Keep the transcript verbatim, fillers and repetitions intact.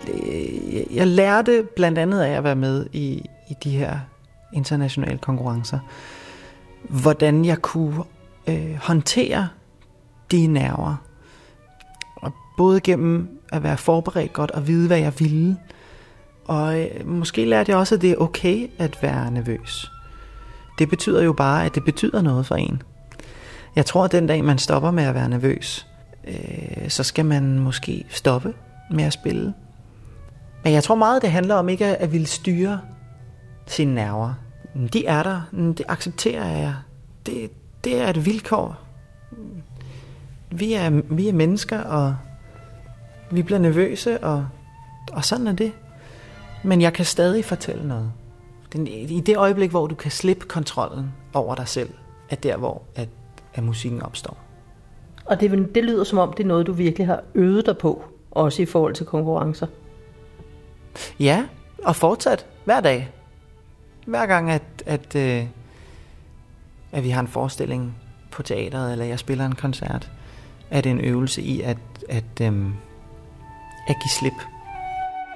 jeg, jeg lærte blandt andet af at være med i, i de her internationale konkurrencer, hvordan jeg kunne øh, håndtere de nerver. Og både gennem at være forberedt godt og vide, hvad jeg ville. Og øh, måske lærte jeg også, at det er okay at være nervøs. Det betyder jo bare, at det betyder noget for en. Jeg tror, at den dag, man stopper med at være nervøs, øh, så skal man måske stoppe med at spille. Men jeg tror meget, det handler om ikke at ville styre sine nerver. De er der. Det accepterer jeg. Det, det er et vilkår. Vi er, vi er mennesker, og vi bliver nervøse, og, og sådan er det. Men jeg kan stadig fortælle noget. I det øjeblik, hvor du kan slippe kontrollen over dig selv, er der, hvor at, at musikken opstår. Og det, det lyder som om, det er noget, du virkelig har øvet dig på, også i forhold til konkurrencer. Ja, og fortsat hver dag. Hver gang, at, at, øh, at vi har en forestilling på teateret, eller jeg spiller en koncert, er det en øvelse i at, at, øh, at give slip